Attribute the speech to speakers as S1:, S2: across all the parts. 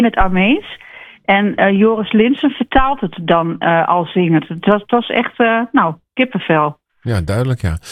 S1: het Armeens. En Joris Linssen vertaalt het dan al zingend. Het was echt, kippenvel.
S2: Ja, duidelijk, ja.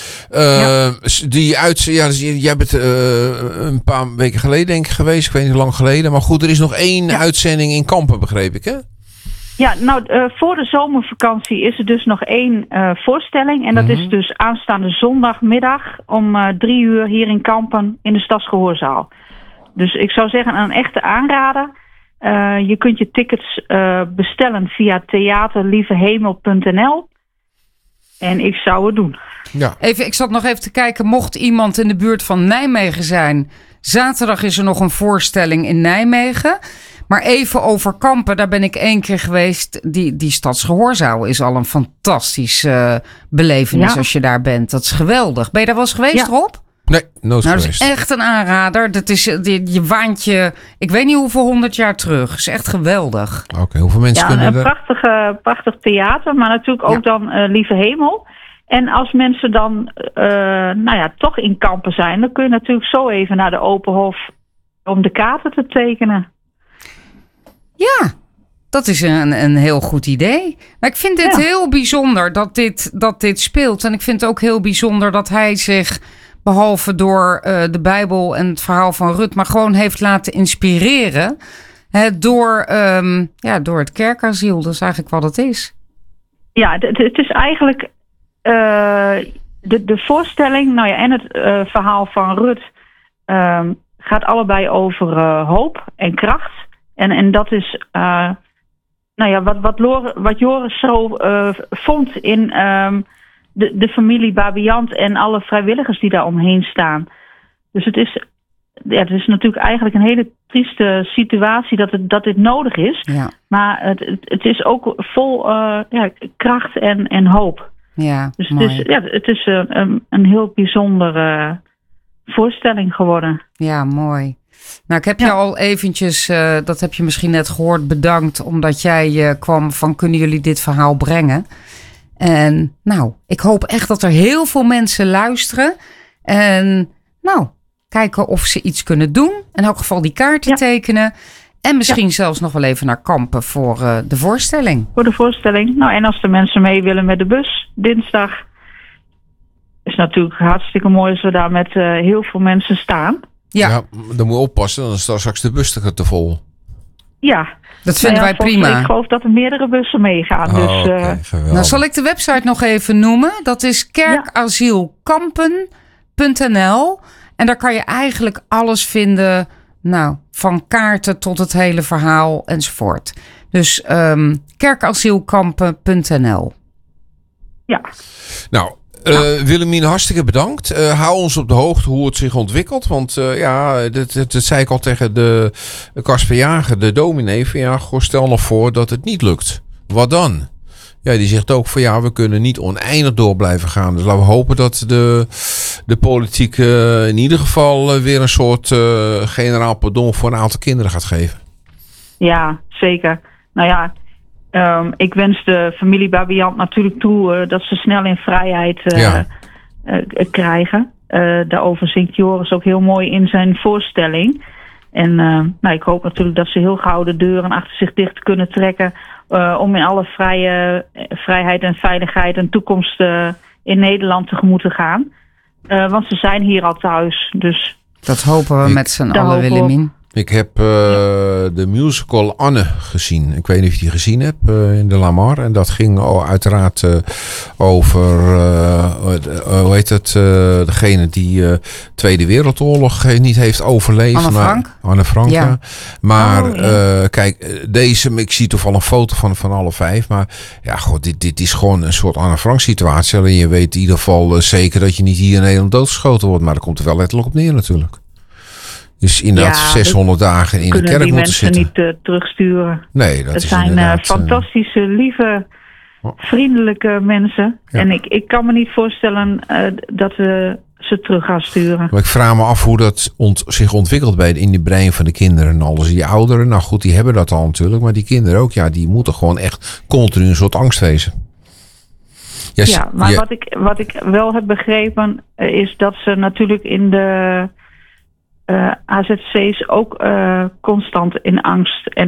S2: Jij bent een paar weken geleden denk ik geweest. Ik weet niet hoe lang geleden. Maar goed, er is nog 1 uitzending in Kampen, begreep ik, hè?
S1: Ja, voor de zomervakantie is er dus nog 1 voorstelling. En dat is dus aanstaande zondagmiddag om 3:00 hier in Kampen in de Stadsgehoorzaal. Dus ik zou zeggen een echte aanrader. Je kunt je tickets bestellen via theaterlievehemel.nl. En ik zou het doen.
S3: Ja. Ik zat nog even te kijken. Mocht iemand in de buurt van Nijmegen zijn. Zaterdag is er nog een voorstelling in Nijmegen. Maar even over Kampen. Daar ben ik 1 keer geweest. Die Stadsgehoorzaal is al een fantastische belevenis als je daar bent. Dat is geweldig. Ben je daar wel eens geweest, Rob?
S2: Nee, nooit geweest.
S3: Dat is echt een aanrader. Dat is, je waant je, ik weet niet hoeveel 100 jaar terug. Dat is echt geweldig.
S2: Oké, hoeveel mensen kunnen er?
S1: Een prachtig theater, maar natuurlijk ook dan Lieve Hemel. En als mensen dan toch in Kampen zijn, dan kun je natuurlijk zo even naar de Openhof om de kaarten te tekenen.
S3: Ja, dat is een heel goed idee. Maar ik vind het heel bijzonder dat dit speelt. En ik vind het ook heel bijzonder dat hij zich, behalve door de Bijbel en het verhaal van Rut, maar gewoon heeft laten inspireren door het kerkasiel. Dat is eigenlijk wat het is. Ja,
S1: het is eigenlijk de voorstelling en het verhaal van Rut gaat allebei over hoop en kracht. En dat is wat Joris zo vond in de familie Babiant en alle vrijwilligers die daar omheen staan. Dus het is natuurlijk eigenlijk een hele trieste situatie dat dit nodig is. Ja. Maar het is ook vol kracht en hoop. Ja, dus het is een heel bijzondere voorstelling geworden.
S3: Ja, mooi. Nou, ik heb je al eventjes, dat heb je misschien net gehoord, bedankt omdat jij kwam van kunnen jullie dit verhaal brengen? En ik hoop echt dat er heel veel mensen luisteren. En kijken of ze iets kunnen doen. In elk geval die kaarten tekenen. En misschien zelfs nog wel even naar Kampen voor de voorstelling.
S1: Voor de voorstelling. En als de mensen mee willen met de bus dinsdag, is natuurlijk hartstikke mooi als we daar met heel veel mensen staan.
S2: Ja, dan moet je oppassen. Dan staat straks de bus te vol.
S1: Ja.
S3: Dat vinden wij prima.
S1: Ik geloof dat er meerdere bussen meegaan.
S3: Zal ik de website nog even noemen? Dat is kerkasielkampen.nl. En daar kan je eigenlijk alles vinden. Van kaarten tot het hele verhaal enzovoort. Dus kerkasielkampen.nl.
S1: Ja.
S2: Willemien, hartstikke bedankt. Hou ons op de hoogte hoe het zich ontwikkelt. Want dat zei ik al tegen de Kasper Jager, de dominee. Van stel nog voor dat het niet lukt. Wat dan? Ja, die zegt ook van we kunnen niet oneindig door blijven gaan. Dus laten we hopen dat de politiek in ieder geval weer een soort generaal pardon voor een aantal kinderen gaat geven. Ja, zeker.
S1: Ik wens de familie Babiant natuurlijk toe dat ze snel in vrijheid krijgen. Daarover zingt Joris ook heel mooi in zijn voorstelling. En ik hoop natuurlijk dat ze heel gauw de deuren achter zich dicht kunnen trekken om in alle vrijheid en veiligheid een toekomst in Nederland tegemoet te gaan. Want ze zijn hier al thuis. Dus
S3: dat hopen we met z'n allen, Willemien.
S2: Ik heb de musical Anne gezien. Ik weet niet of je die gezien hebt in de Lamar. En dat ging uiteraard over, degene die Tweede Wereldoorlog niet heeft overleefd. Anne Frank. Ja. Maar kijk, ik zie toch wel een foto van alle 5. Maar dit is gewoon een soort Anne Frank situatie. Alleen je weet in ieder geval zeker dat je niet hier in Nederland doodgeschoten wordt. Maar daar komt er wel letterlijk op neer natuurlijk. Dus inderdaad 600 dagen in de kerk moeten zitten.
S1: Kunnen die mensen niet terugsturen.
S2: Nee, dat is
S1: zijn fantastische, lieve, vriendelijke mensen. Ja. En ik kan me niet voorstellen dat we ze terug gaan sturen.
S2: Maar ik vraag me af hoe dat zich ontwikkelt in de brein van de kinderen en alles. Die ouderen, die hebben dat al natuurlijk. Maar die kinderen ook, die moeten gewoon echt continu een soort angst wezen.
S1: Wat ik wel heb begrepen is dat ze natuurlijk in de AZC's ook constant in angst en